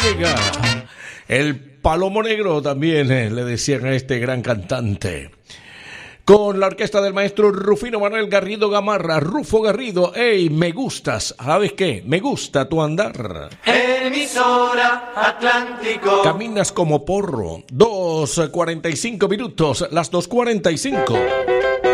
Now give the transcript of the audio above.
llega. El Palomo Negro también le decían a este gran cantante. Con la orquesta del maestro Rufino Manuel Garrido Gamarra, Rufo Garrido. ¡Ey, me gustas! ¿Sabes qué? Me gusta tu andar. Emisora Atlántico. Caminas como porro. 2:45 minutos, las 2:45.